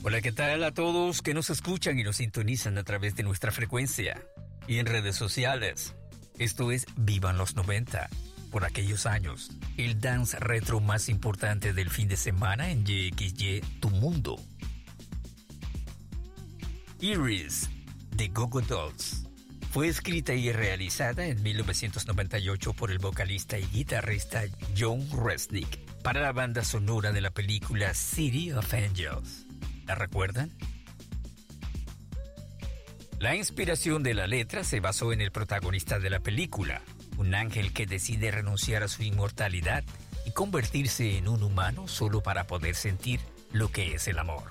Hola, ¿qué tal a todos que nos escuchan y nos sintonizan a través de nuestra frecuencia y en redes sociales? Esto es Vivan los 90, por aquellos años, el dance retro más importante del fin de semana en YXY Tu Mundo. Iris, de Go-Go Dolls, fue escrita y realizada en 1998 por el vocalista y guitarrista Jon Resnick para la banda sonora de la película City of Angels. ¿La recuerdan? La inspiración de la letra se basó en el protagonista de la película, un ángel que decide renunciar a su inmortalidad y convertirse en un humano solo para poder sentir lo que es el amor.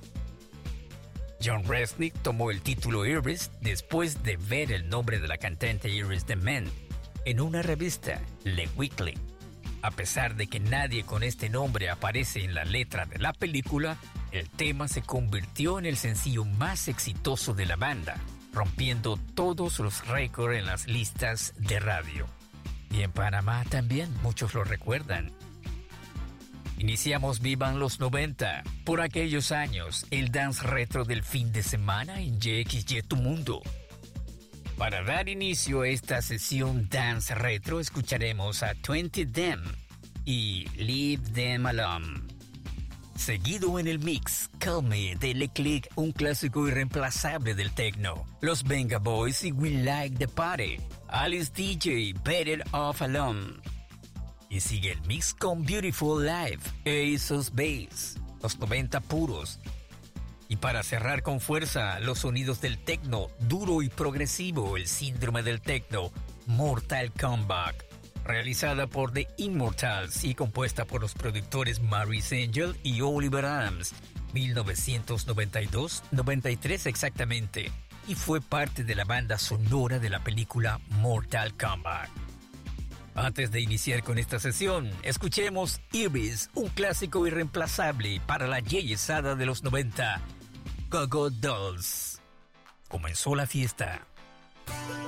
Jon Resnick tomó el título Iris después de ver el nombre de la cantante Iris DeMent en una revista, Le Weekly. A pesar de que nadie con este nombre aparece en la letra de la película, el tema se convirtió en el sencillo más exitoso de la banda, rompiendo todos los récords en las listas de radio. Y en Panamá también muchos lo recuerdan. Iniciamos Vivan los 90, por aquellos años, el dance retro del fin de semana en YXY Tu Mundo. Para dar inicio a esta sesión dance retro, escucharemos a 20 Them y Leave Them Alone. Seguido en el mix, Call Me de Le Click, un clásico irreemplazable del techno. Los Venga Boys y We Like the Party. Alice DJ, Better Off Alone. Y sigue el mix con Beautiful Life, Ace of Base, los 90 puros. Y para cerrar con fuerza, los sonidos del techno, duro y progresivo, el síndrome del techno, Mortal Kombat. Realizada por The Immortals y compuesta por los productores Maurice Angel y Oliver Adams, 1992-93 exactamente, y fue parte de la banda sonora de la película Mortal Kombat. Antes de iniciar con esta sesión, escuchemos Iris, un clásico irreemplazable para la yeyesada de los 90, Go-Go Dolls. Comenzó la fiesta.